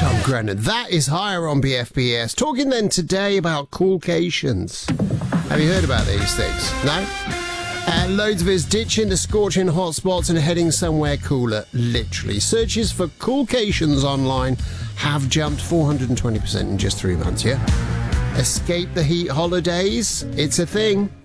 Tom Grennan. That is higher on BFBS. Talking then today about coolcations. Have you heard about these things? No? Loads of us ditching the scorching hotspots and heading somewhere cooler, literally. Searches for coolcations online have jumped 420% in just 3 months, yeah? Escape the heat holidays? It's a thing.